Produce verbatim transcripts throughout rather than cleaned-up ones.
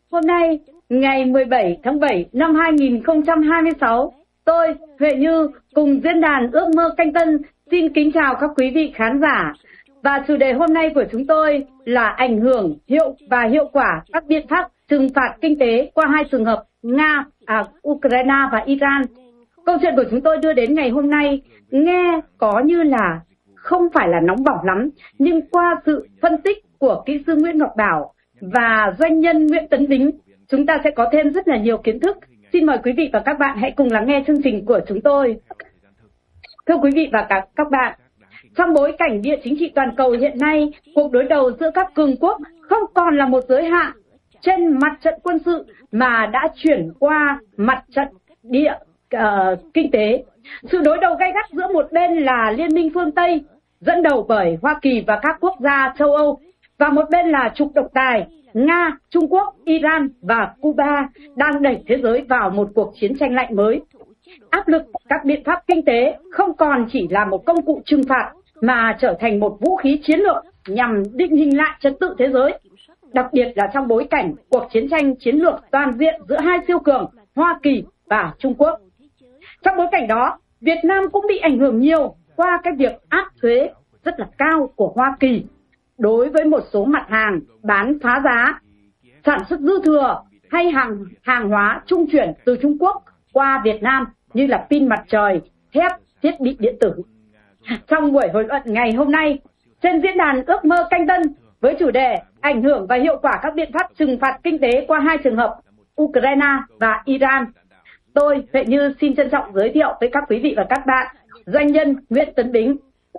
Hôm nay, ngày mười bảy tháng bảy năm hai nghìn không trăm hai mươi sáu, tôi, Huệ Như, cùng diễn đàn Ước Mơ Canh Tân xin kính chào các quý vị khán giả. Và chủ đề hôm nay của chúng tôi là ảnh hưởng, hiệu và hiệu quả các biện pháp trừng phạt kinh tế qua hai trường hợp Nga, à, Ukraine và Iran. Câu chuyện của chúng tôi đưa đến ngày hôm nay nghe có như là không phải là nóng bỏng lắm, nhưng qua sự phân tích của kỹ sư Nguyễn Ngọc Bảo và doanh nhân Nguyễn Tấn Bính, chúng ta sẽ có thêm rất là nhiều kiến thức. Xin mời quý vị và các bạn hãy cùng lắng nghe chương trình của chúng tôi. Thưa quý vị và các, các bạn, trong bối cảnh địa chính trị toàn cầu hiện nay, cuộc đối đầu giữa các cường quốc không còn là một giới hạn trên mặt trận quân sự mà đã chuyển qua mặt trận địa uh, kinh tế. Sự đối đầu gay gắt giữa một bên là Liên minh phương Tây dẫn đầu bởi Hoa Kỳ và các quốc gia châu Âu, và một bên là trục độc tài Nga, Trung Quốc, Iran và Cuba đang đẩy thế giới vào một cuộc chiến tranh lạnh mới. Áp lực các biện pháp kinh tế không còn chỉ là một công cụ trừng phạt mà trở thành một vũ khí chiến lược nhằm định hình lại trật tự thế giới, đặc biệt là trong bối cảnh cuộc chiến tranh chiến lược toàn diện giữa hai siêu cường Hoa Kỳ và Trung Quốc. Trong bối cảnh đó, Việt Nam cũng bị ảnh hưởng nhiều qua cái việc áp thuế rất là cao của Hoa Kỳ đối với một số mặt hàng bán phá giá, sản xuất dư thừa hay hàng hàng hóa trung chuyển từ Trung Quốc qua Việt Nam như là pin mặt trời, thép, thiết bị điện tử. Trong buổi hội luận ngày hôm nay, trên diễn đàn Ước Mơ Canh Tân với chủ đề ảnh hưởng và hiệu quả các biện pháp trừng phạt kinh tế qua hai trường hợp Ukraine và Iran, tôi, Huệ Như xin trân trọng giới thiệu với các quý vị và các bạn doanh nhân Nguyễn Tấn Bính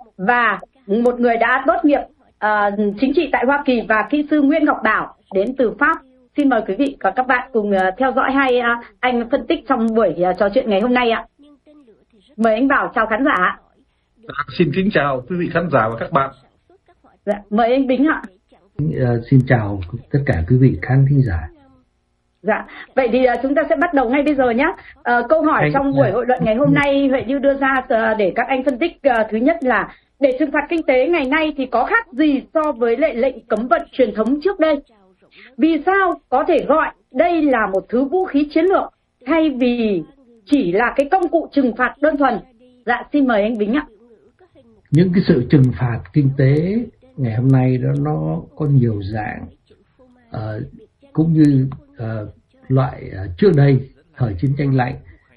và một người đã tốt nghiệp uh, chính trị tại Hoa Kỳ và kỹ sư Nguyễn Ngọc Bảo đến từ Pháp. Xin mời quý vị và các bạn cùng uh, theo dõi hai uh, anh phân tích trong buổi uh, trò chuyện ngày hôm nay ạ. Mời anh Bảo chào khán giả. À, xin kính chào quý vị khán giả và các bạn. Dạ, mời anh Bính ạ. Uh, xin chào tất cả quý vị khán thính giả. Dạ, vậy thì uh, chúng ta sẽ bắt đầu ngay bây giờ nhé. Uh, câu hỏi anh, trong buổi uh, hội luận ngày hôm nay Huệ Như đưa ra uh, để các anh phân tích uh, thứ nhất là để trừng phạt kinh tế ngày nay thì có khác gì so với lệ lệnh cấm vận truyền thống trước đây? Vì sao có thể gọi đây là một thứ vũ khí chiến lược thay vì chỉ là cái công cụ trừng phạt đơn thuần? Dạ, xin mời anh Bính ạ. Những cái sự trừng phạt kinh tế ngày hôm nay đó nó có nhiều dạng, uh, cũng như uh, loại uh, trước đây thời chiến tranh lạnh.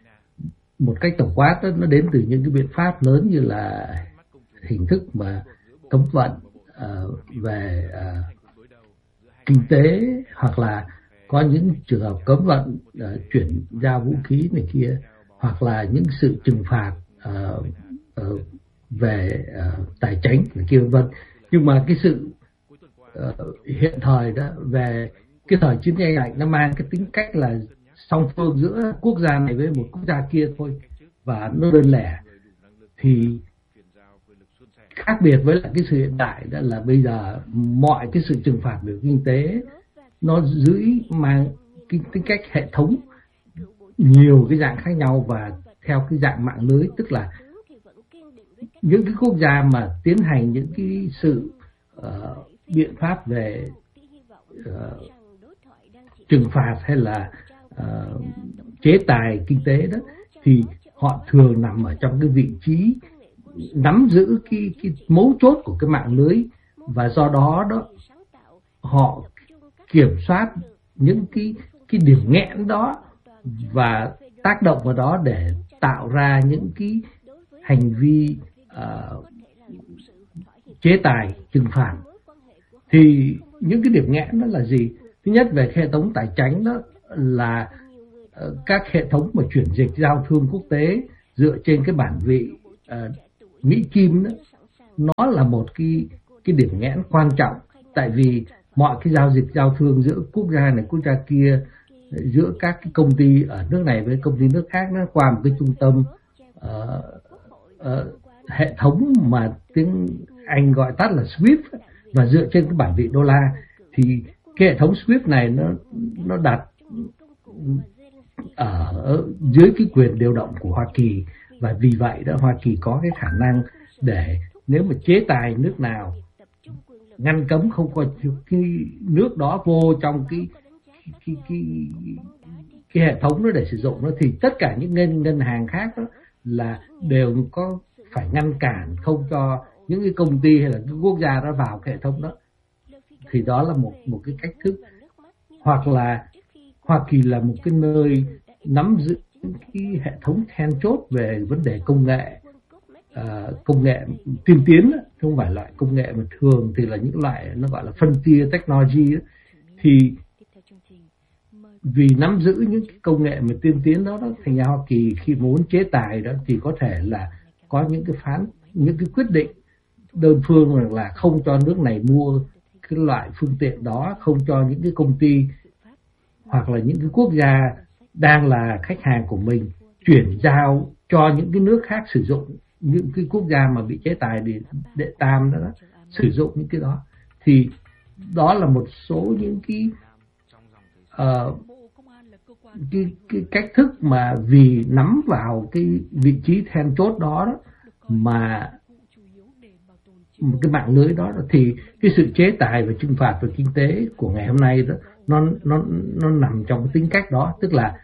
Một cách tổng quát đó, nó đến từ những cái biện pháp lớn như là hình thức mà cấm vận uh, về uh, kinh tế, hoặc là có những trường hợp cấm vận uh, chuyển giao vũ khí này kia, hoặc là những sự trừng phạt uh, uh, về uh, tài chính này kia vân vân. Nhưng mà cái sự uh, hiện thời đó về cái thời chiến tranh lạnh nó mang cái tính cách là song phương giữa quốc gia này với một quốc gia kia thôi, và nó đơn lẻ. Thì khác biệt với lại cái sự hiện đại đó là bây giờ mọi cái sự trừng phạt về kinh tế nó dưới mang cái tính cách hệ thống, nhiều cái dạng khác nhau và theo cái dạng mạng lưới, tức là những cái quốc gia mà tiến hành những cái sự uh, biện pháp về uh, trừng phạt hay là uh, chế tài kinh tế đó thì họ thường nằm ở trong cái vị trí nắm giữ cái, cái mấu chốt của cái mạng lưới, và do đó đó họ kiểm soát những cái cái điểm nghẽn đó và tác động vào đó để tạo ra những cái hành vi uh, chế tài trừng phạt. Thì những cái điểm nghẽn đó là gì? Thứ nhất, về hệ thống tài chính đó là uh, các hệ thống mà chuyển dịch giao thương quốc tế dựa trên cái bản vị uh, Mỹ Kim đó, nó là một cái cái điểm nghẽn quan trọng, tại vì mọi cái giao dịch giao thương giữa quốc gia này quốc gia kia, giữa các cái công ty ở nước này với công ty nước khác, nó qua một cái trung tâm uh, uh, hệ thống mà tiếng Anh gọi tắt là SWIFT, và dựa trên cái bản vị đô la. Thì cái hệ thống SWIFT này nó nó đặt ở dưới cái quyền điều động của Hoa Kỳ, và vì vậy đó Hoa Kỳ có cái khả năng để nếu mà chế tài nước nào, ngăn cấm không có cái nước đó vô trong cái cái, cái, cái hệ thống đó để sử dụng nó, thì tất cả những ngân ngân hàng khác đó là đều có phải ngăn cản không cho những cái công ty hay là cái quốc gia đó vào cái hệ thống đó. Thì đó là một một cái cách thức. Hoặc là Hoa Kỳ là một cái nơi nắm giữ cái hệ thống then chốt về vấn đề công nghệ, uh, công nghệ tiên tiến đó, không phải loại công nghệ mà thường thì là những loại nó gọi là frontier technology đó. Thì vì nắm giữ những cái công nghệ mà tiên tiến đó, đó thì Hoa Kỳ khi muốn chế tài đó thì có thể là có những cái phán những cái quyết định đơn phương rằng là không cho nước này mua cái loại phương tiện đó, không cho những cái công ty hoặc là những cái quốc gia đang là khách hàng của mình chuyển giao cho những cái nước khác sử dụng, những cái quốc gia mà bị chế tài để đệ tam đó, đó sử dụng những cái đó. Thì đó là một số những cái uh, cái, cái cách thức mà vì nắm vào cái vị trí then chốt đó, đó mà một cái mạng lưới đó, thì cái sự chế tài và trừng phạt về kinh tế của ngày hôm nay đó nó nó nó nằm trong cái tính cách đó, tức là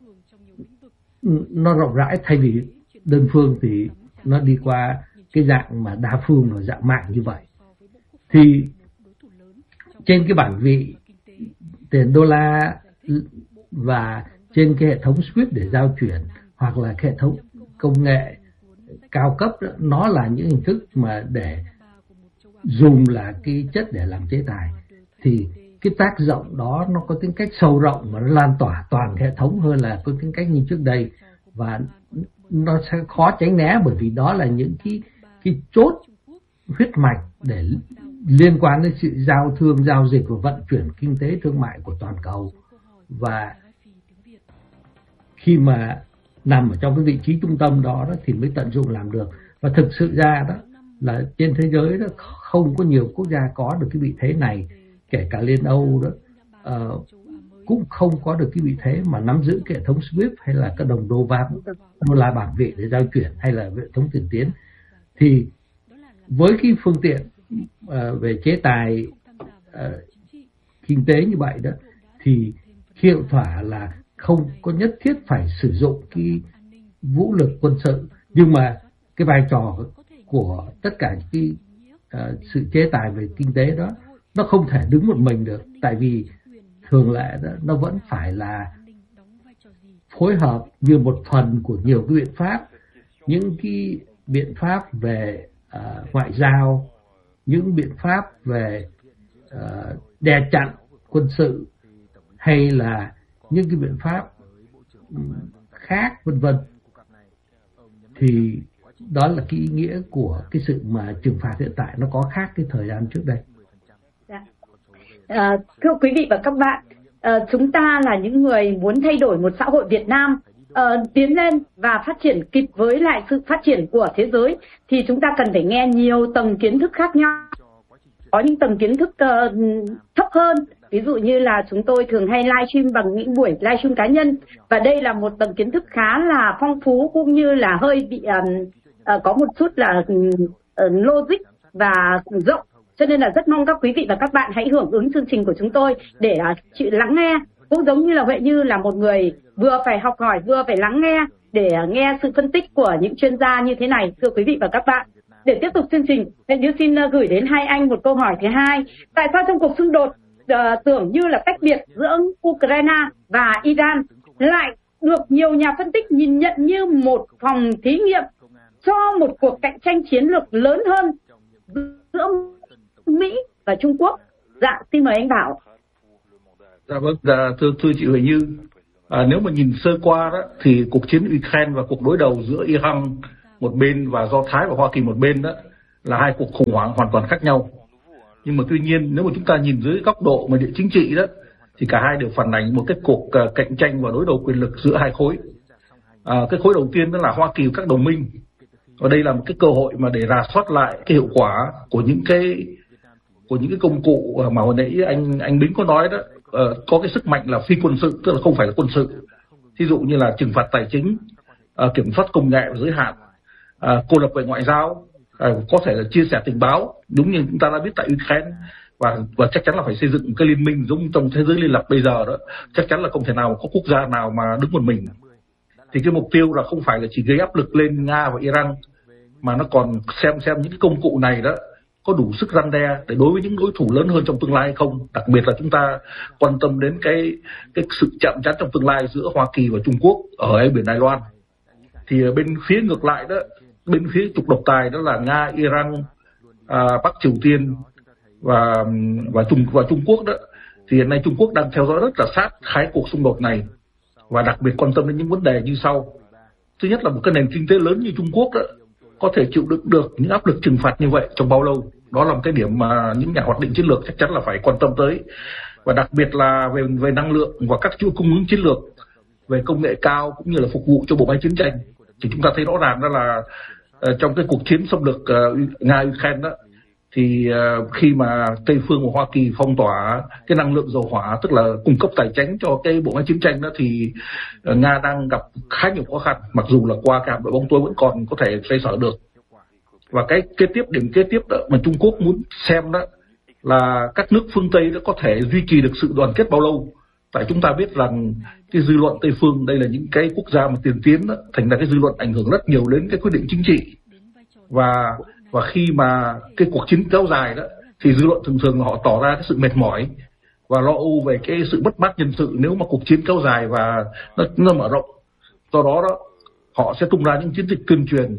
nó rộng rãi thay vì đơn phương, thì nó đi qua cái dạng mà đa phương và dạng mạng như vậy. Thì trên cái bản vị tiền đô la và trên cái hệ thống SWIFT để giao chuyển hoặc là cái hệ thống công nghệ cao cấp đó, nó là những hình thức mà để dùng là cái chất để làm chế tài. Thì cái tác động đó nó có tính cách sâu rộng và nó lan tỏa toàn hệ thống hơn là có tính cách như trước đây, và nó sẽ khó tránh né bởi vì đó là những cái cái chốt huyết mạch để liên quan đến sự giao thương, giao dịch và vận chuyển kinh tế thương mại của toàn cầu. Và khi mà nằm ở trong cái vị trí trung tâm đó, đó thì mới tận dụng làm được. Và thực sự ra đó là trên thế giới đó không có nhiều quốc gia có được cái vị thế này, kể cả Liên Âu đó uh, cũng không có được cái vị thế mà nắm giữ cái hệ thống SWIFT hay là cái đồng đô va đô la bản vị để giao chuyển hay là hệ thống tiền tiến. Thì với cái phương tiện uh, về chế tài uh, kinh tế như vậy đó, thì hiệu quả là không có nhất thiết phải sử dụng cái vũ lực quân sự, nhưng mà cái vai trò của tất cả cái uh, sự chế tài về kinh tế đó nó không thể đứng một mình được, tại vì thường lệ đó nó vẫn phải là phối hợp như một phần của nhiều cái biện pháp, những cái biện pháp về uh, ngoại giao, những biện pháp về uh, đè chặn quân sự hay là những cái biện pháp khác vân vân. Thì đó là cái ý nghĩa của cái sự mà trừng phạt hiện tại, nó có khác cái thời gian trước đây. Dạ. À, thưa quý vị và các bạn, à, chúng ta là những người muốn thay đổi một xã hội Việt Nam à, tiến lên và phát triển kịp với lại sự phát triển của thế giới, thì chúng ta cần phải nghe nhiều tầng kiến thức khác nhau. Có những tầng kiến thức uh, thấp hơn, ví dụ như là chúng tôi thường hay livestream bằng những buổi livestream cá nhân, và đây là một tầng kiến thức khá là phong phú cũng như là hơi bị um, uh, có một chút là uh, logic và rộng, cho nên là rất mong các quý vị và các bạn hãy hưởng ứng chương trình của chúng tôi để uh, chịu lắng nghe, cũng giống như là Huệ Như là một người vừa phải học hỏi vừa phải lắng nghe để uh, nghe sự phân tích của những chuyên gia như thế này. Thưa quý vị và các bạn, để tiếp tục chương trình, Huệ Như xin uh, gửi đến hai anh một câu hỏi thứ hai. Tại sao trong cuộc xung đột uh, tưởng như là tách biệt giữa Ukraine và Iran lại được nhiều nhà phân tích nhìn nhận như một phòng thí nghiệm cho một cuộc cạnh tranh chiến lược lớn hơn giữa Mỹ và Trung Quốc? Dạ, xin mời anh Bảo. Dạ vâng, dạ, thưa, thưa chị Huệ Như, à, nếu mà nhìn sơ qua đó thì cuộc chiến Ukraine và cuộc đối đầu giữa Iran một bên và Do Thái và Hoa Kỳ một bên đó là hai cuộc khủng hoảng hoàn toàn khác nhau. Nhưng mà tuy nhiên nếu mà chúng ta nhìn dưới góc độ mà địa chính trị đó thì cả hai đều phản ánh một cái cuộc uh, cạnh tranh và đối đầu quyền lực giữa hai khối. À, cái khối đầu tiên đó là Hoa Kỳ và các đồng minh, và đây là một cái cơ hội mà để rà soát lại cái hiệu quả của những cái của những cái công cụ mà hồi nãy anh anh Bính có nói đó, uh, có cái sức mạnh là phi quân sự, tức là không phải là quân sự. Ví dụ như là trừng phạt tài chính, uh, kiểm soát công nghệ và giới hạn, uh, cô lập về ngoại giao, uh, có thể là chia sẻ tình báo, đúng như chúng ta đã biết tại Ukraine và và chắc chắn là phải xây dựng cái liên minh giống trong thế giới liên lập bây giờ đó. Chắc chắn là không thể nào có quốc gia nào mà đứng một mình. Thì cái mục tiêu là không phải là chỉ gây áp lực lên Nga và Iran, mà nó còn xem xem những cái công cụ này đó có đủ sức răn đe để đối với những đối thủ lớn hơn trong tương lai hay không. Đặc biệt là chúng ta quan tâm đến cái cái sự chạm trán trong tương lai giữa Hoa Kỳ và Trung Quốc ở eo biển Đài Loan. Thì bên phía ngược lại đó, bên phía trục độc tài đó là Nga, Iran, à, Bắc Triều Tiên và và Trung và Trung Quốc đó, thì hiện nay Trung Quốc đang theo dõi rất là sát cái cuộc xung đột này và đặc biệt quan tâm đến những vấn đề như sau. Thứ nhất là một cái nền kinh tế lớn như Trung Quốc đó có thể chịu đựng được những áp lực trừng phạt như vậy trong bao lâu. Đó là một cái điểm mà những nhà hoạch định chiến lược chắc chắn là phải quan tâm tới. Và đặc biệt là về về năng lượng và các chuỗi cung ứng chiến lược, về công nghệ cao cũng như là phục vụ cho bộ máy chiến tranh. Thì chúng ta thấy rõ ràng đó là uh, trong cái cuộc chiến xâm lược uh, Nga-Ukraine đó, thì uh, khi mà Tây phương và Hoa Kỳ phong tỏa cái năng lượng dầu hỏa, tức là cung cấp tài chính cho cái bộ máy chiến tranh đó, thì uh, Nga đang gặp khá nhiều khó khăn, mặc dù là qua cái hạm đội bóng tối vẫn còn có thể xoay sở được. Và cái kế tiếp, điểm kế tiếp đó mà Trung Quốc muốn xem đó là các nước phương Tây đó có thể duy trì được sự đoàn kết bao lâu. Tại chúng ta biết rằng cái dư luận Tây phương đây là những cái quốc gia mà tiền tiến đó, thành ra cái dư luận ảnh hưởng rất nhiều đến cái quyết định chính trị. Và và khi mà cái cuộc chiến kéo dài đó thì dư luận thường thường là họ tỏ ra cái sự mệt mỏi và lo âu về cái sự mất mát nhân sự nếu mà cuộc chiến kéo dài và nó, nó mở rộng. Do đó đó họ sẽ tung ra những chiến dịch tuyên truyền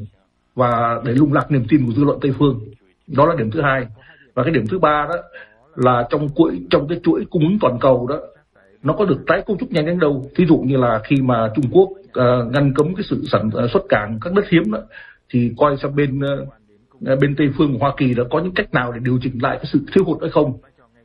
và để lung lạc niềm tin của dư luận Tây phương. Đó là điểm thứ hai. Và cái điểm thứ ba đó là trong chuỗi trong cái chuỗi cung ứng toàn cầu đó, nó có được tái cấu trúc nhanh đến đâu. Ví dụ như là khi mà Trung Quốc uh, ngăn cấm cái sự sản uh, xuất cảng các đất hiếm đó, thì coi sang bên uh, bên Tây phương của Hoa Kỳ đã có những cách nào để điều chỉnh lại cái sự thiếu hụt hay không.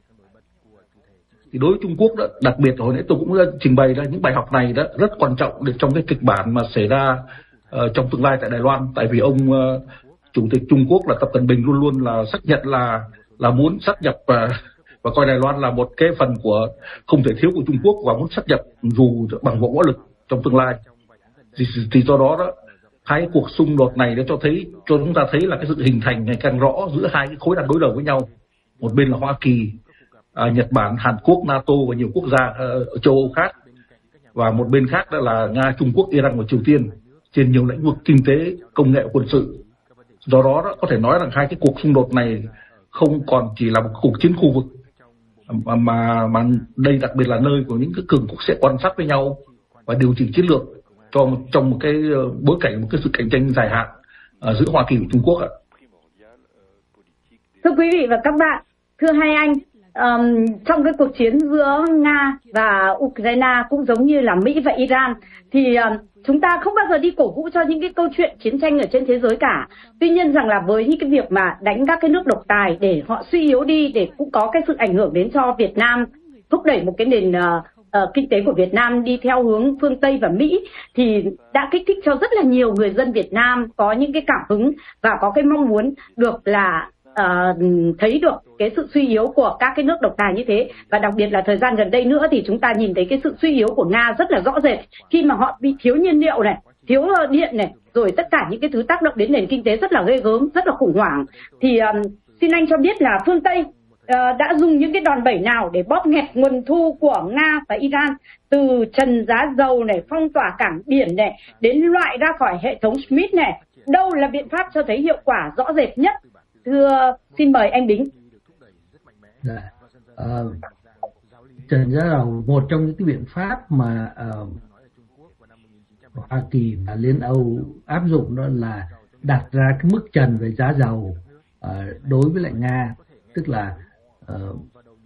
Thì đối với Trung Quốc đó, đặc biệt hồi nãy tôi cũng trình bày ra những bài học này đó rất quan trọng để trong cái kịch bản mà xảy ra uh, trong tương lai tại Đài Loan. Tại vì ông uh, chủ tịch Trung Quốc là Tập Cận Bình luôn luôn là xác nhận là là muốn sát nhập uh, và coi Đài Loan là một cái phần của không thể thiếu của Trung Quốc và muốn sát nhập dù bằng võ lực trong tương lai. Thì, thì do đó đó hai cuộc xung đột này để cho thấy cho chúng ta thấy là cái sự hình thành ngày càng rõ giữa hai cái khối đang đối đầu với nhau. Một bên là Hoa Kỳ, à, Nhật Bản, Hàn Quốc, NATO và nhiều quốc gia ở châu Âu khác, và một bên khác đó là Nga, Trung Quốc, Iran và Triều Tiên trên nhiều lĩnh vực kinh tế, công nghệ, quân sự. Do đó, đó có thể nói rằng hai cái cuộc xung đột này không còn chỉ là một cuộc chiến khu vực mà mà, mà đây đặc biệt là nơi của những cái cường quốc sẽ quan sát với nhau và điều chỉnh chiến lược cho trong một cái bối cảnh một cái sự cạnh tranh dài hạn uh, giữa Hoa Kỳ và Trung Quốc ạ. Thưa quý vị và các bạn, thưa hai anh, um, trong cái cuộc chiến giữa Nga và Ukraine cũng giống như là Mỹ và Iran thì um, chúng ta không bao giờ đi cổ vũ cho những cái câu chuyện chiến tranh ở trên thế giới cả. Tuy nhiên rằng là với những cái việc mà đánh các cái nước độc tài để họ suy yếu đi, để cũng có cái sự ảnh hưởng đến cho Việt Nam, thúc đẩy một cái nền uh, uh, kinh tế của Việt Nam đi theo hướng phương Tây và Mỹ, thì đã kích thích cho rất là nhiều người dân Việt Nam có những cái cảm hứng và có cái mong muốn được là Uh, thấy được cái sự suy yếu của các cái nước độc tài như thế. Và đặc biệt là thời gian gần đây nữa thì chúng ta nhìn thấy cái sự suy yếu của Nga rất là rõ rệt khi mà họ bị thiếu nhiên liệu này, thiếu điện này, rồi tất cả những cái thứ tác động đến nền kinh tế rất là ghê gớm, rất là khủng hoảng. Thì um, xin anh cho biết là phương Tây uh, đã dùng những cái đòn bẩy nào để bóp nghẹt nguồn thu của Nga và Iran, từ trần giá dầu này, phong tỏa cảng biển này, đến loại ra khỏi hệ thống Smith này. Đâu là biện pháp cho thấy hiệu quả rõ rệt nhất? Thưa, xin mời anh Bính. Dạ. À, trần giá dầu một trong những cái biện pháp mà uh, Hoa Kỳ và Liên Âu áp dụng đó là đặt ra cái mức trần về giá dầu uh, đối với lại Nga, tức là uh,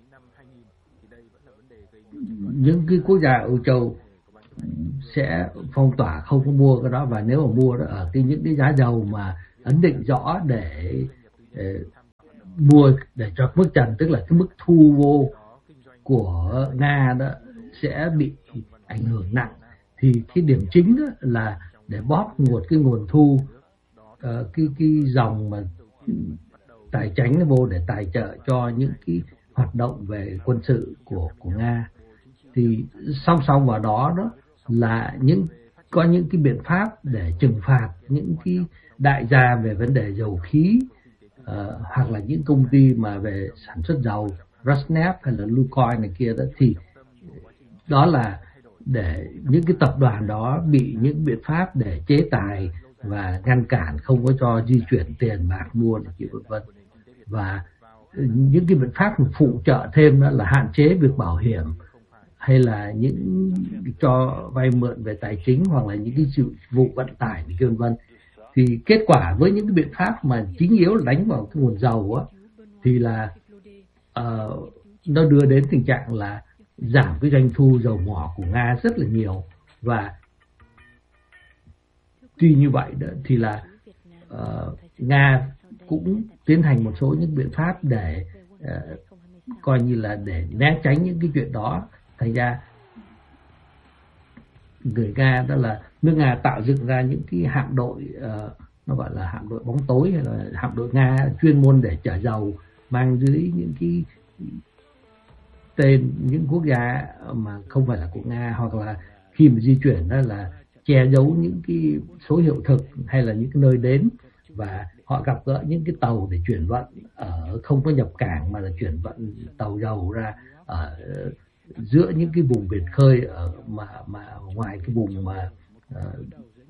những cái quốc gia Âu Châu sẽ phong tỏa không có mua cái đó, và nếu mà mua đó ở cái những cái giá dầu mà ấn định rõ để Để mua để cho mức trần, tức là cái mức thu vô của Nga đó sẽ bị ảnh hưởng nặng. Thì cái điểm chính đó là để bóp một cái nguồn thu, uh, cái cái dòng mà tài chính vô để tài trợ cho những cái hoạt động về quân sự của của Nga. Thì song song vào đó đó là những có những cái biện pháp để trừng phạt những cái đại gia về vấn đề dầu khí, uh, hoặc là những công ty mà về sản xuất dầu, Rosneft hay là Lukoil này kia đó, thì đó là để những cái tập đoàn đó bị những biện pháp để chế tài và ngăn cản không có cho di chuyển tiền bạc mua này kia vân vân. Và những cái biện pháp phụ trợ thêm đó là hạn chế việc bảo hiểm hay là những cho vay mượn về tài chính hoặc là những cái dịch vụ vận tải vân vân. Thì kết quả với những cái biện pháp mà chính yếu là đánh vào cái nguồn dầu á, thì là uh, nó đưa đến tình trạng là giảm cái doanh thu dầu mỏ của Nga rất là nhiều. Và tuy như vậy đó thì là uh, Nga cũng tiến hành một số những biện pháp để uh, coi như là để né tránh những cái chuyện đó. Thành ra người Nga đó là nước Nga tạo dựng ra những cái hạm đội, uh, nó gọi là hạm đội bóng tối hay là hạm đội Nga chuyên môn để chở dầu, mang dưới những cái tên những quốc gia mà không phải là của Nga, hoặc là khi mà di chuyển đó là che giấu những cái số hiệu thực hay là những cái nơi đến, và họ gặp gỡ những cái tàu để chuyển vận ở không có nhập cảng mà là chuyển vận tàu dầu ra ở giữa những cái vùng biển khơi ở mà mà ngoài cái vùng mà uh,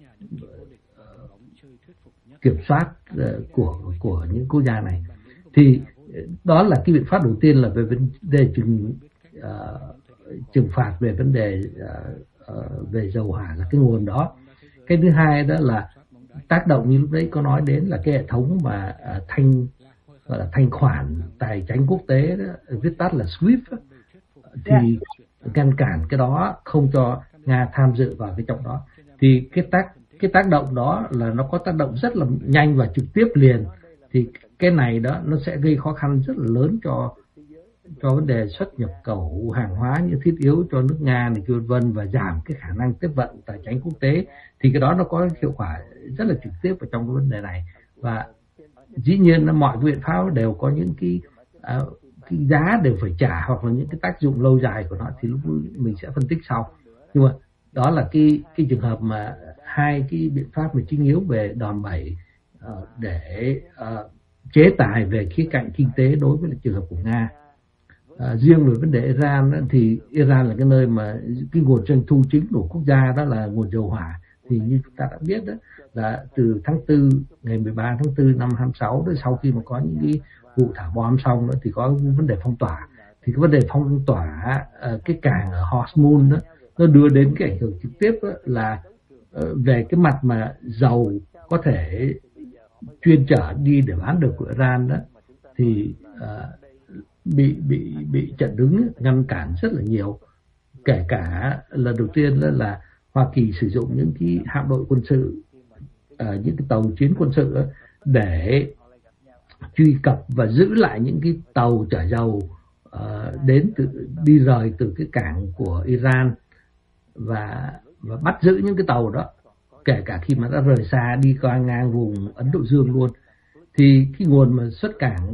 kiểm soát uh, của của những quốc gia này. Thì đó là cái biện pháp đầu tiên là về vấn đề trừng uh, trừng phạt về vấn đề uh, uh, về dầu hỏa là cái nguồn đó. Cái thứ hai đó là tác động như lúc đấy có nói đến là cái hệ thống mà uh, thanh gọi là thanh khoản tài chính quốc tế đó, viết tắt là SWIFT đó, thì ngăn cản cái đó không cho Nga tham dự vào cái trong đó. Thì cái tác cái tác động đó là nó có tác động rất là nhanh và trực tiếp liền. Thì cái này đó nó sẽ gây khó khăn rất là lớn cho cho vấn đề xuất nhập khẩu hàng hóa như thiết yếu cho nước Nga này vân vân, và giảm cái khả năng tiếp vận tài chính quốc tế. Thì cái đó nó có hiệu quả rất là trực tiếp vào trong cái vấn đề này. Và dĩ nhiên là mọi biện pháp đều có những cái uh, cái giá đều phải trả hoặc là những cái tác dụng lâu dài của nó, thì lúc mình sẽ phân tích sau. Nhưng mà đó là cái cái trường hợp mà hai cái biện pháp mà chính yếu về đòn bẩy uh, để uh, chế tài về khía cạnh kinh tế đối với trường hợp của Nga. Uh, riêng về vấn đề Iran đó, thì Iran là cái nơi mà cái nguồn doanh thu chính của quốc gia đó là nguồn dầu hỏa. Thì như chúng ta đã biết đó là từ tháng tư, ngày mười ba tháng tư năm hai mươi sáu đó, sau khi mà có những cái vụ thả bom xong đó thì có vấn đề phong tỏa. Thì cái vấn đề phong tỏa uh, cái cảng ở Hormuz đó, nó đưa đến cái ảnh hưởng trực tiếp đó là uh, về cái mặt mà dầu có thể chuyên chở đi để bán được của Iran đó, thì uh, bị bị bị chặn đứng, ngăn cản rất là nhiều. Kể cả lần đầu tiên đó là Hoa Kỳ sử dụng những cái hạm đội quân sự, uh, những cái tàu chiến quân sự đó, để truy cập và giữ lại những cái tàu chở dầu uh, đến từ đi rời từ cái cảng của Iran, và và bắt giữ những cái tàu đó, kể cả khi mà đã rời xa đi qua ngang vùng Ấn Độ Dương luôn. Thì cái nguồn mà xuất cảng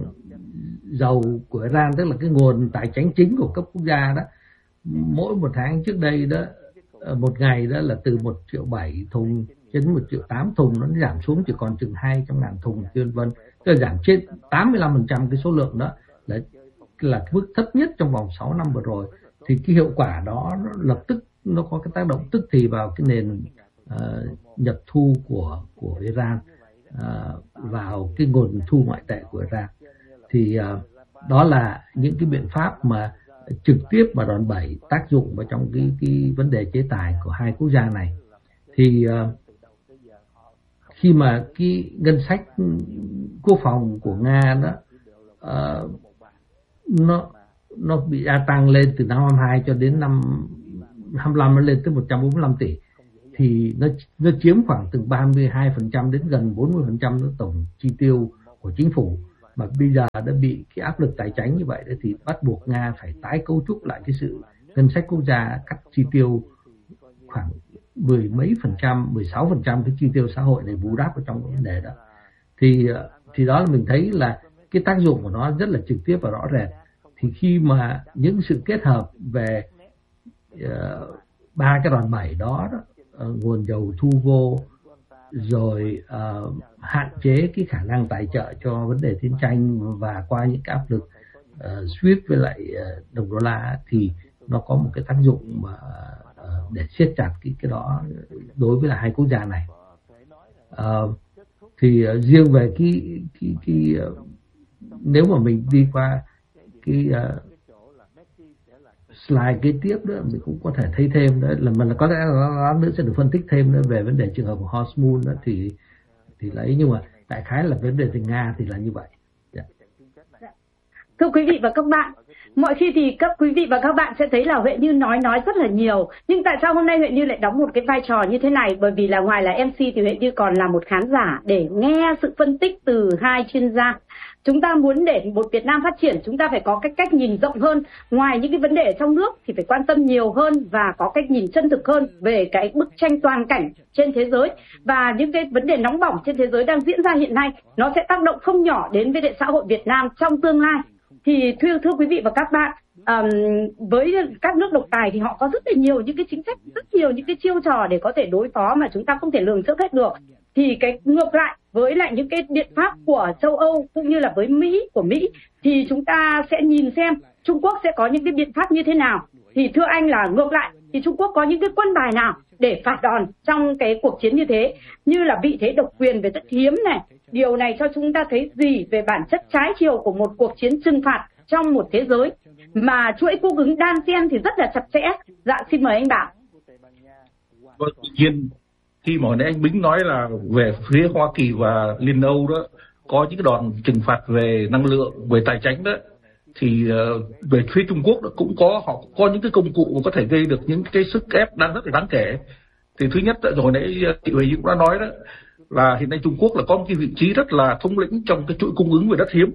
dầu của Iran, tức là cái nguồn tài chính chính của các quốc gia đó, mỗi một tháng trước đây đó, một ngày đó là từ một triệu bảy thùng đến một triệu tám thùng, nó giảm xuống chỉ còn chừng hai trăm ngàn thùng vân vân, tức là giảm trên tám mươi lăm phần trăm cái số lượng đó, là là cái mức thấp nhất trong vòng sáu năm vừa rồi. Thì cái hiệu quả đó nó lập tức nó có cái tác động tức thì vào cái nền uh, nhập thu của của Iran, uh, vào cái nguồn thu ngoại tệ của Iran. Thì uh, đó là những cái biện pháp mà trực tiếp và đòn bẩy tác dụng vào trong cái cái vấn đề chế tài của hai quốc gia này. Thì uh, khi mà cái ngân sách quốc phòng của Nga đó uh, nó nó bị gia tăng lên từ năm hai mươi hai cho đến năm hai mươi lăm, nó lên tới một trăm bốn mươi lăm tỷ, thì nó nó chiếm khoảng từ ba mươi hai phần trăm đến gần bốn mươi phần trăm tổng chi tiêu của chính phủ. Mà bây giờ đã bị cái áp lực tài chính như vậy đó, thì bắt buộc Nga phải tái cấu trúc lại cái sự ngân sách quốc gia, cắt chi tiêu khoảng mười mấy phần trăm, mười sáu phần trăm cái chi tiêu xã hội để bù đắp ở trong cái vấn đề đó. Thì thì đó là mình thấy là cái tác dụng của nó rất là trực tiếp và rõ rệt. Thì khi mà những sự kết hợp về ba uh, cái đòn bẩy đó, đó uh, nguồn dầu thu vô, rồi uh, hạn chế cái khả năng tài trợ cho vấn đề chiến tranh, và qua những cái áp lực uh, ét vê i pê với lại uh, đồng đô la thì nó có một cái tác dụng mà uh, để siết chặt cái cái đó đối với là hai quốc gia này. Uh, thì uh, riêng về cái cái cái uh, nếu mà mình đi qua cái uh, slide kế tiếp nữa, mình cũng có thể thấy thêm đó là mình có lẽ lát nữa sẽ được phân tích thêm nữa về vấn đề trường hợp của Horstmund đó, thì thì lấy nhưng mà đại khái là vấn đề từ Nga thì là như vậy. Yeah. Thưa quý vị và các bạn, mọi khi thì các quý vị và các bạn sẽ thấy là Huệ Như nói nói rất là nhiều, nhưng tại sao hôm nay Huệ Như lại đóng một cái vai trò như thế này? Bởi vì là ngoài là em xê thì Huệ Như còn là một khán giả để nghe sự phân tích từ hai chuyên gia. Chúng ta muốn để một Việt Nam phát triển, chúng ta phải có cái cách nhìn rộng hơn. Ngoài những cái vấn đề ở trong nước thì phải quan tâm nhiều hơn và có cách nhìn chân thực hơn về cái bức tranh toàn cảnh trên thế giới. Và những cái vấn đề nóng bỏng trên thế giới đang diễn ra hiện nay, nó sẽ tác động không nhỏ đến vấn đề xã hội Việt Nam trong tương lai. Thì thưa, thưa quý vị và các bạn, um, với các nước độc tài thì họ có rất là nhiều những cái chính sách, rất nhiều những cái chiêu trò để có thể đối phó mà chúng ta không thể lường trước hết được. Thì cái ngược lại với lại những cái biện pháp của châu Âu cũng như là với Mỹ, của Mỹ, thì chúng ta sẽ nhìn xem Trung Quốc sẽ có những cái biện pháp như thế nào. Thì thưa anh là ngược lại, thì Trung Quốc có những cái quân bài nào để phạt đòn trong cái cuộc chiến như thế, như là vị thế độc quyền về đất hiếm này. Điều này cho chúng ta thấy gì về bản chất trái chiều của một cuộc chiến trừng phạt trong một thế giới mà chuỗi cung ứng đan xen thì rất là chặt chẽ. Dạ, xin mời anh Bảo. Vâng, tự nhiên khi mà nãy anh Bính nói là về phía Hoa Kỳ và Liên Âu đó có những cái đòn trừng phạt về năng lượng, về tài chính đó, thì uh, về phía Trung Quốc đó cũng có, họ cũng có những cái công cụ mà có thể gây được những cái sức ép đang rất là đáng kể. Thì thứ nhất rồi nãy chị Huệ cũng đã nói đó là hiện nay Trung Quốc là có một cái vị trí rất là thống lĩnh trong cái chuỗi cung ứng về đất hiếm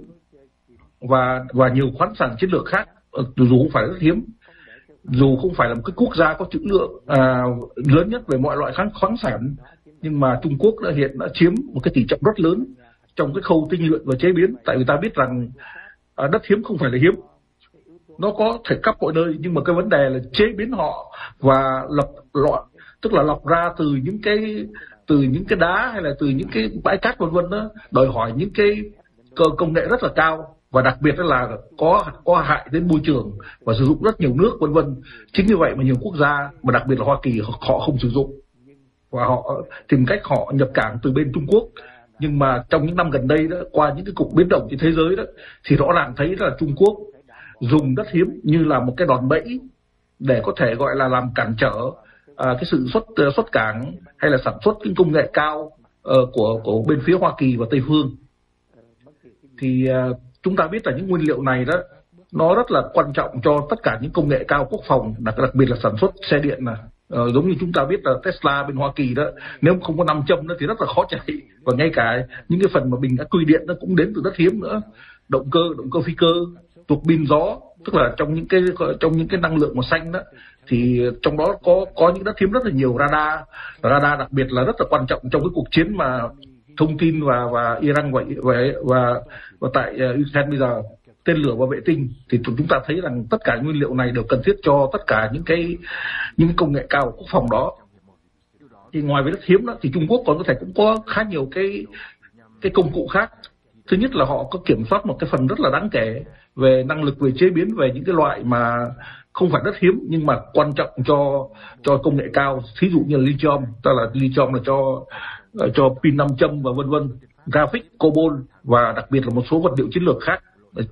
và và nhiều khoáng sản chiến lược khác, dù không phải đất hiếm, dù không phải là một cái quốc gia có trữ lượng à, lớn nhất về mọi loại khoáng khoáng sản, nhưng mà Trung Quốc đã hiện đã chiếm một cái tỷ trọng rất lớn trong cái khâu tinh luyện và chế biến. Tại vì ta biết rằng à, đất hiếm không phải là hiếm, nó có thể khắp mọi nơi, nhưng mà cái vấn đề là chế biến họ và lọc loại, tức là lọc ra từ những cái từ những cái đá hay là từ những cái bãi cát vân vân đó, đòi hỏi những cái công nghệ rất là cao, và đặc biệt là có có hại đến môi trường và sử dụng rất nhiều nước vân vân. Chính như vậy mà nhiều quốc gia, mà đặc biệt là Hoa Kỳ, họ không sử dụng và họ tìm cách họ nhập cảng từ bên Trung Quốc. Nhưng mà trong những năm gần đây đó, qua những cái cuộc biến động trên thế giới đó, thì rõ ràng thấy là Trung Quốc dùng đất hiếm như là một cái đòn bẩy để có thể gọi là làm cản trở à, cái sự xuất xuất cảng hay là sản xuất những công nghệ cao uh, của của bên phía Hoa Kỳ và Tây phương. Thì uh, chúng ta biết là những nguyên liệu này đó nó rất là quan trọng cho tất cả những công nghệ cao quốc phòng, đặc đặc biệt là sản xuất xe điện này. Ờ, giống như chúng ta biết là Tesla bên Hoa Kỳ đó, nếu không có nam châm đó thì rất là khó chạy, và ngay cả những cái phần mà bình ắc quy điện nó cũng đến từ đất hiếm nữa, động cơ động cơ phi cơ, tuộc pin gió, tức là trong những cái trong những cái năng lượng màu xanh đó, thì trong đó có có những đất hiếm rất là nhiều. Radar radar đặc biệt là rất là quan trọng trong cái cuộc chiến mà thông tin và và Iran và và và, và tại uh, Ukraine bây giờ, tên lửa và vệ tinh, thì chúng ta thấy rằng tất cả nguyên liệu này đều cần thiết cho tất cả những cái những công nghệ cao quốc phòng đó. Thì ngoài với đất hiếm đó, thì Trung Quốc còn có thể cũng có khá nhiều cái cái công cụ khác. Thứ nhất là họ có kiểm soát một cái phần rất là đáng kể về năng lực, về chế biến, về những cái loại mà không phải đất hiếm nhưng mà quan trọng cho cho công nghệ cao, thí dụ như là lithium, tức là lithium là cho cho pin nam châm và vân vân, graphic, cobalt và đặc biệt là một số vật liệu chiến lược khác.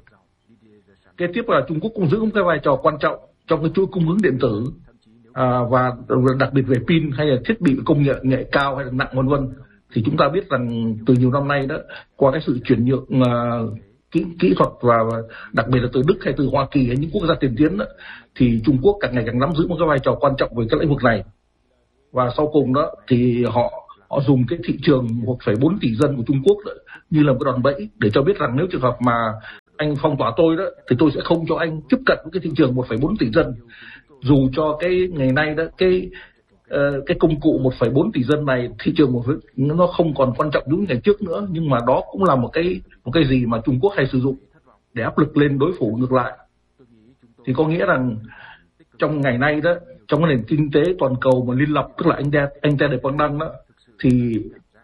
Kế tiếp là Trung Quốc cũng giữ một cái vai trò quan trọng trong cái chuỗi cung ứng điện tử à, và đặc biệt về pin hay là thiết bị công nghệ nghệ cao hay là nặng vân vân. Thì chúng ta biết rằng từ nhiều năm nay đó, qua cái sự chuyển nhượng uh, kỹ, kỹ thuật và đặc biệt là từ Đức hay từ Hoa Kỳ hay những quốc gia tiên tiến đó, thì Trung Quốc càng ngày càng nắm giữ một cái vai trò quan trọng về cái lĩnh vực này. Và sau cùng đó thì họ họ dùng cái thị trường một phẩy bốn tỷ dân của Trung Quốc đó, như là một cái đòn bẩy để cho biết rằng nếu trường hợp mà anh phong tỏa tôi đó thì tôi sẽ không cho anh tiếp cận với cái thị trường một phẩy bốn tỷ dân. Dù cho cái ngày nay đó cái uh, cái công cụ một phẩy bốn tỷ dân này, thị trường một nó không còn quan trọng giống như ngày trước nữa, nhưng mà đó cũng là một cái một cái gì mà Trung Quốc hay sử dụng để áp lực lên đối thủ ngược lại. Thì có nghĩa rằng trong ngày nay đó, trong cái nền kinh tế toàn cầu mà liên lập, tức là anh anh interdependent đó, thì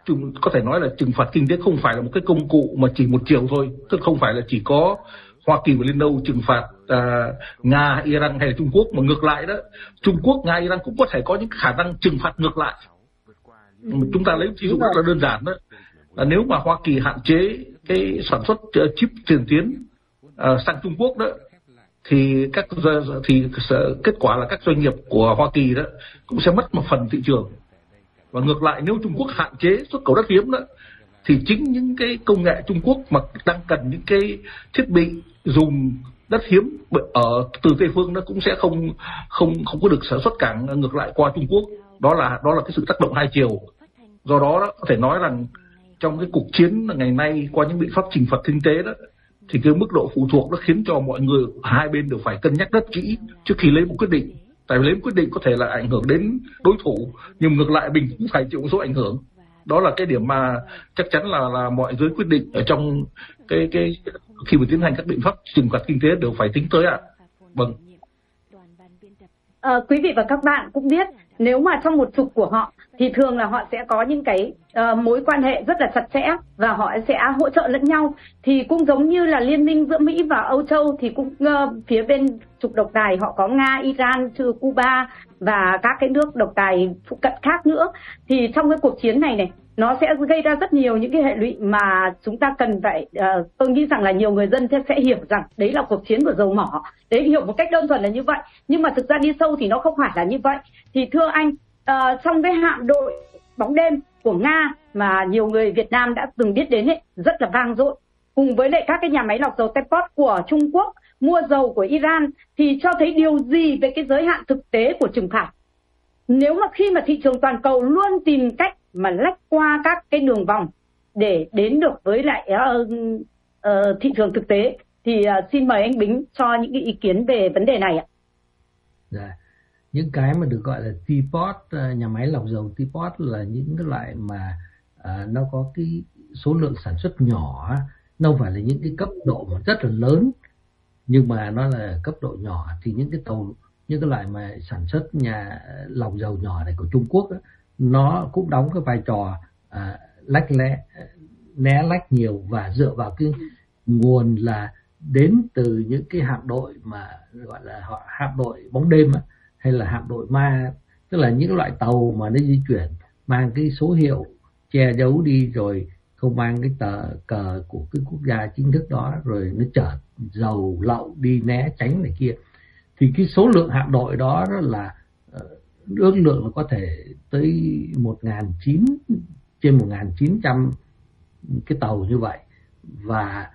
có thể nói là trừng phạt kinh tế không phải là một cái công cụ mà chỉ một chiều thôi, tức không phải là chỉ có Hoa Kỳ và Liên Âu trừng phạt uh, Nga, Iran hay là Trung Quốc, mà ngược lại đó, Trung Quốc, Nga, Iran cũng có thể có những khả năng trừng phạt ngược lại. Chúng ta lấy ví dụ rất là đơn giản đó, là nếu mà Hoa Kỳ hạn chế cái sản xuất chip tiên tiến uh, sang Trung Quốc đó, thì các thì kết quả là các doanh nghiệp của Hoa Kỳ đó cũng sẽ mất một phần thị trường. Và ngược lại, nếu Trung Quốc hạn chế xuất khẩu đất hiếm đó, thì chính những cái công nghệ Trung Quốc mà đang cần những cái thiết bị dùng đất hiếm ở từ Tây phương nó cũng sẽ không không không có được sản xuất cảng ngược lại qua Trung Quốc. Đó là đó là cái sự tác động hai chiều. Do đó, đó có thể nói rằng trong cái cuộc chiến ngày nay qua những biện pháp trừng phạt kinh tế đó, thì cái mức độ phụ thuộc nó khiến cho mọi người hai bên đều phải cân nhắc rất kỹ trước khi lấy một quyết định. Tại vì lấy một quyết định có thể là ảnh hưởng đến đối thủ, nhưng ngược lại mình cũng phải chịu một số ảnh hưởng. Đó là cái điểm mà chắc chắn là là mọi giới quyết định ở trong cái cái khi mà tiến hành các biện pháp trừng phạt kinh tế đều phải tính tới ạ. À. Vâng. À, quý vị và các bạn cũng biết, nếu mà trong một trục của họ thì thường là họ sẽ có những cái uh, mối quan hệ rất là chặt chẽ và họ sẽ hỗ trợ lẫn nhau. Thì cũng giống như là liên minh giữa Mỹ và Âu Châu thì cũng uh, phía bên trục độc tài họ có Nga, Iran, Cuba và các cái nước độc tài phụ cận khác nữa. Thì trong cái cuộc chiến này này, nó sẽ gây ra rất nhiều những cái hệ lụy mà chúng ta cần phải, uh, tôi nghĩ rằng là nhiều người dân sẽ hiểu rằng đấy là cuộc chiến của dầu mỏ. Đấy, hiểu một cách đơn thuần là như vậy. Nhưng mà thực ra đi sâu thì nó không phải là như vậy. Thì thưa anh, uh, trong cái hạm đội bóng đêm của Nga mà nhiều người Việt Nam đã từng biết đến ấy, rất là vang dội, cùng với lại các cái nhà máy lọc dầu Teapot của Trung Quốc mua dầu của Iran, thì cho thấy điều gì về cái giới hạn thực tế của trừng phạt? Nếu mà khi mà thị trường toàn cầu luôn tìm cách mà lách qua các cái đường vòng để đến được với lại uh, uh, thị trường thực tế, thì uh, xin mời anh Bính cho những cái ý kiến về vấn đề này ạ. Dạ. Những cái mà được gọi là Teapot, nhà máy lọc dầu Teapot là những cái loại mà uh, nó có cái số lượng sản xuất nhỏ, nó không phải là những cái cấp độ mà rất là lớn, nhưng mà nó là cấp độ nhỏ. Thì những cái tàu, những cái loại mà sản xuất nhà lọc dầu nhỏ này của Trung Quốc đó, nó cũng đóng cái vai trò à, lách lé, né lách nhiều, và dựa vào cái nguồn là đến từ những cái hạm đội mà gọi là họ hạm đội bóng đêm á, hay là hạm đội ma, tức là những loại tàu mà nó di chuyển mang cái số hiệu che giấu đi rồi không mang cái tờ cờ của cái quốc gia chính thức đó, rồi nó chở dầu lậu đi né tránh này kia. Thì cái số lượng hạm đội đó, đó là ước lượng là có thể tới một nghìn chín trên một nghìn chín trăm cái tàu như vậy, và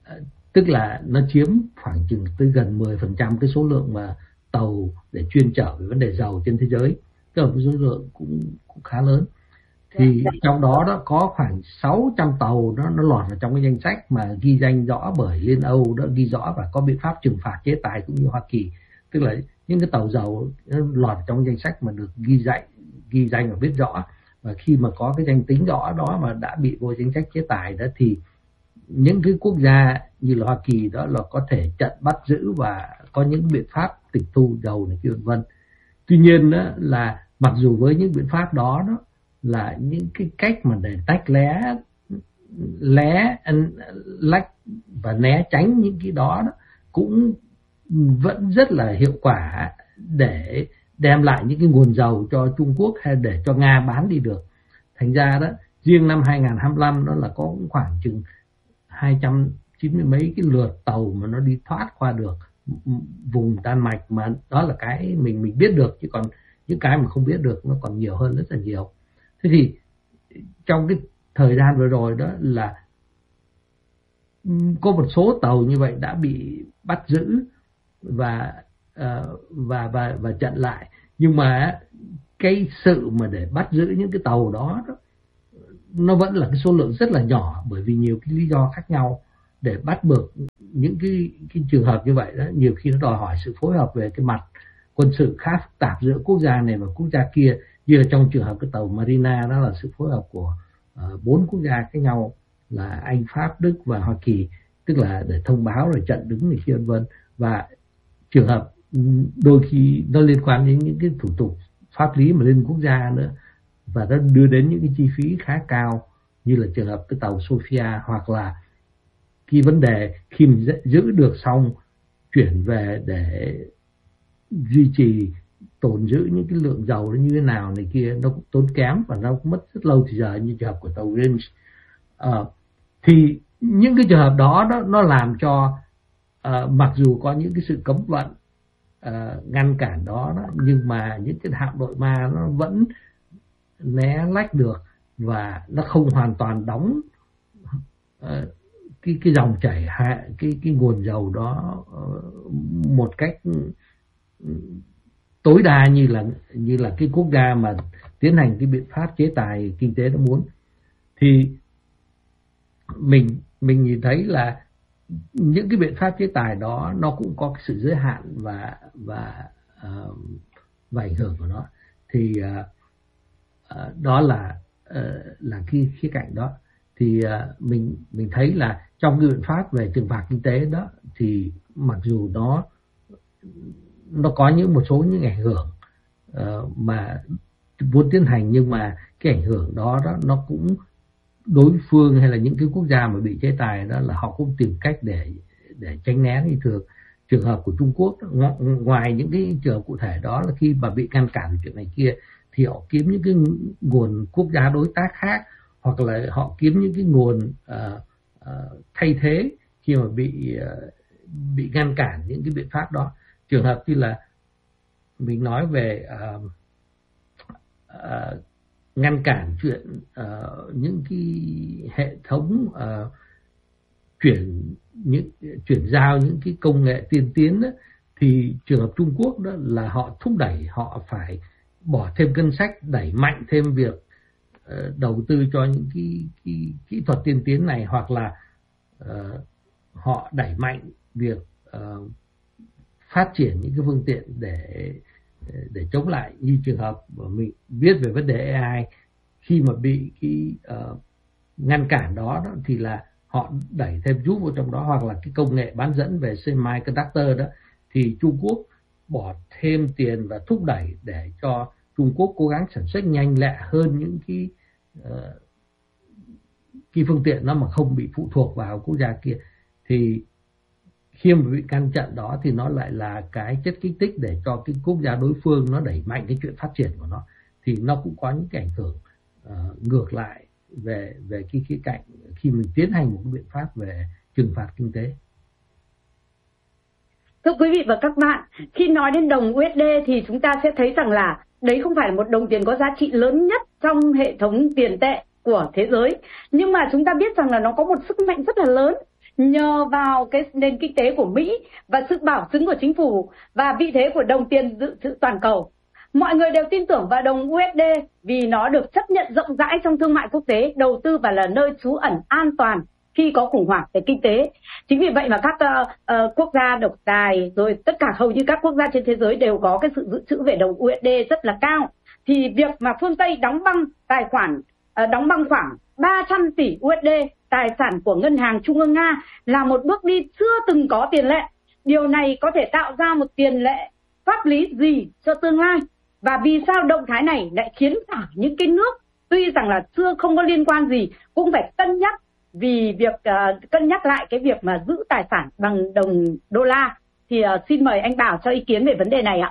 tức là nó chiếm khoảng chừng tới gần mười phần trăm cái số lượng mà tàu để chuyên chở về vấn đề dầu trên thế giới, tức là cái số lượng cũng, cũng khá lớn. Thì trong đó đó có khoảng sáu trăm tàu nó nó lọt vào trong cái danh sách mà ghi danh rõ bởi Liên Âu, đó ghi rõ và có biện pháp trừng phạt chế tài cũng như Hoa Kỳ. Tức là những cái tàu dầu nó lọt trong danh sách mà được ghi danh ghi danh và biết rõ, và khi mà có cái danh tính rõ đó mà đã bị vô danh sách chế tài đó, thì những cái quốc gia như là Hoa Kỳ đó là có thể chặn bắt giữ và có những biện pháp tịch thu dầu này kia vân vân. Tuy nhiên đó là mặc dù với những biện pháp đó đó là những cái cách mà để tách lé lé lách và né tránh những cái đó, đó cũng vẫn rất là hiệu quả để đem lại những cái nguồn dầu cho Trung Quốc hay để cho Nga bán đi được. Thành ra đó, riêng năm hai không hai lăm đó là có khoảng chừng hai trăm chín mươi mấy cái lượt tàu mà nó đi thoát qua được vùng Đan Mạch, mà đó là cái mình mình biết được, chứ còn những cái mà không biết được nó còn nhiều hơn rất là nhiều. Thế thì trong cái thời gian vừa rồi đó là có một số tàu như vậy đã bị bắt giữ và uh, và và và chặn lại, nhưng mà cái sự mà để bắt giữ những cái tàu đó, đó nó vẫn là cái số lượng rất là nhỏ, bởi vì nhiều cái lý do khác nhau để bắt buộc những cái cái trường hợp như vậy đó, nhiều khi nó đòi hỏi sự phối hợp về cái mặt quân sự khá phức tạp giữa quốc gia này và quốc gia kia, như là trong trường hợp cái tàu Marina đó là sự phối hợp của bốn uh, quốc gia khác nhau là Anh, Pháp, Đức và Hoa Kỳ, tức là để thông báo rồi chặn đứng này kia vân vân. Và trường hợp đôi khi nó liên quan đến những cái thủ tục pháp lý mà liên quốc gia nữa, và nó đưa đến những cái chi phí khá cao, như là trường hợp cái tàu Sophia, hoặc là cái vấn đề khi mình giữ được xong chuyển về để duy trì tồn giữ những cái lượng dầu nó như thế nào này kia, nó cũng tốn kém và nó cũng mất rất lâu thì giờ, như trường hợp của tàu Grange. À, thì những cái trường hợp đó, đó nó làm cho uh, mặc dù có những cái sự cấm vận uh, ngăn cản đó, đó nhưng mà những cái hạm đội ma nó vẫn né lách được và nó không hoàn toàn đóng uh, cái cái dòng chảy hạ cái cái nguồn dầu đó uh, một cách tối đa như là như là cái quốc gia mà tiến hành cái biện pháp chế tài kinh tế nó muốn. Thì mình mình nhìn thấy là những cái biện pháp chế tài đó nó cũng có cái sự giới hạn và và uh, và ảnh hưởng của nó. Thì uh, uh, đó là uh, là cái khía cạnh đó. Thì uh, mình mình thấy là trong cái biện pháp về trừng phạt kinh tế đó, thì mặc dù nó nó có những một số những ảnh hưởng uh, mà muốn tiến hành, nhưng mà cái ảnh hưởng đó đó nó cũng, đối phương hay là những cái quốc gia mà bị chế tài đó là họ cũng tìm cách để để tránh né. Như thường trường hợp của Trung Quốc, ngoài những cái trường hợp cụ thể đó là khi mà bị ngăn cản chuyện này kia thì họ kiếm những cái nguồn quốc gia đối tác khác, hoặc là họ kiếm những cái nguồn uh, uh, thay thế khi mà bị uh, bị ngăn cản những cái biện pháp đó. Trường hợp như là mình nói về uh, uh, ngăn cản chuyện uh, những cái hệ thống uh, chuyển những chuyển giao những cái công nghệ tiên tiến đó, thì trường hợp Trung Quốc đó là họ thúc đẩy, họ phải bỏ thêm ngân sách, đẩy mạnh thêm việc uh, đầu tư cho những cái, cái kỹ thuật tiên tiến này, hoặc là uh, họ đẩy mạnh việc uh, phát triển những cái phương tiện để để chống lại. Như trường hợp mình biết về vấn đề a i, khi mà bị cái uh, ngăn cản đó, đó thì là họ đẩy thêm giúp vào trong đó, hoặc là cái công nghệ bán dẫn về semiconductor đó, thì Trung Quốc bỏ thêm tiền và thúc đẩy để cho Trung Quốc cố gắng sản xuất nhanh lẹ hơn những cái uh, cái phương tiện nó mà không bị phụ thuộc vào quốc gia kia. Thì khi mà bị ngăn chặn đó thì nó lại là cái chất kích thích để cho cái quốc gia đối phương nó đẩy mạnh cái chuyện phát triển của nó, thì nó cũng có những cái ảnh hưởng uh, ngược lại về về cái khía cạnh khi mình tiến hành một cái biện pháp về trừng phạt kinh tế. Thưa quý vị và các bạn, khi nói đến đồng u ét đê thì chúng ta sẽ thấy rằng là đấy không phải là một đồng tiền có giá trị lớn nhất trong hệ thống tiền tệ của thế giới, nhưng mà chúng ta biết rằng là nó có một sức mạnh rất là lớn nhờ vào cái nền kinh tế của Mỹ và sự bảo chứng của chính phủ và vị thế của đồng tiền dự trữ toàn cầu. Mọi người đều tin tưởng vào đồng u ét đê vì nó được chấp nhận rộng rãi trong thương mại quốc tế, đầu tư và là nơi trú ẩn an toàn khi có khủng hoảng về kinh tế. Chính vì vậy mà các uh, uh, quốc gia độc tài, rồi tất cả hầu như các quốc gia trên thế giới đều có cái sự dự trữ về đồng u ét đê rất là cao. Thì việc mà phương Tây đóng băng tài khoản, uh, đóng băng khoảng ba trăm tỷ u ét đê tài sản của Ngân hàng Trung ương Nga là một bước đi chưa từng có tiền lệ. Điều này có thể tạo ra một tiền lệ pháp lý gì cho tương lai? Và vì sao động thái này lại khiến cả những cái nước tuy rằng là xưa không có liên quan gì cũng phải cân nhắc vì việc uh, cân nhắc lại cái việc mà giữ tài sản bằng đồng đô la? Thì uh, xin mời anh Bảo cho ý kiến về vấn đề này ạ.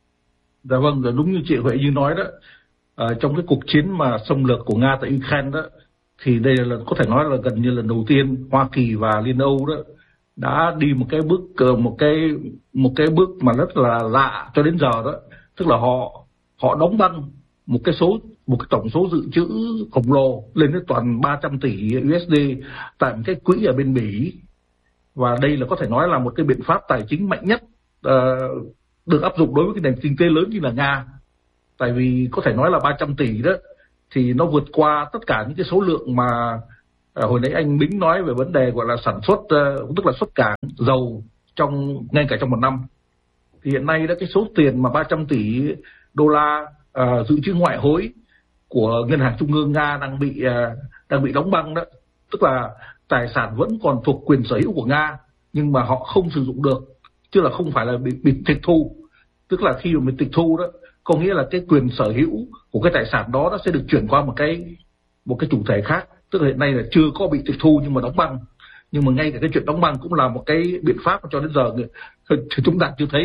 Dạ vâng, đúng như chị Huệ Như nói đó, à, trong cái cuộc chiến mà xâm lược của Nga tại Ukraine đó, thì đây là có thể nói là gần như lần đầu tiên Hoa Kỳ và Liên Âu đó đã đi một cái bước một cái một cái bước mà rất là lạ cho đến giờ đó, tức là họ họ đóng băng một cái số một cái tổng số dự trữ khổng lồ lên đến toàn ba trăm tỷ u ét đê tại một cái quỹ ở bên Bỉ. Và đây là có thể nói là một cái biện pháp tài chính mạnh nhất uh, được áp dụng đối với cái nền kinh tế lớn như là Nga. Tại vì có thể nói là ba trăm tỷ đó thì nó vượt qua tất cả những cái số lượng mà uh, hồi nãy anh Bính nói về vấn đề gọi là sản xuất, uh, tức là xuất cảng dầu trong ngay cả trong một năm. Thì hiện nay đó cái số tiền mà ba trăm tỷ đô la uh, dự trữ ngoại hối của Ngân hàng Trung ương Nga đang bị uh, đang bị đóng băng đó, tức là tài sản vẫn còn thuộc quyền sở hữu của Nga nhưng mà họ không sử dụng được, chứ là không phải là bị, bị tịch thu. Tức là khi mà mình tịch thu đó có nghĩa là cái quyền sở hữu của cái tài sản đó nó sẽ được chuyển qua một cái một cái chủ thể khác. Tức là hiện nay là chưa có bị tịch thu nhưng mà đóng băng, nhưng mà ngay cả cái chuyện đóng băng cũng là một cái biện pháp cho đến giờ chúng ta chưa thấy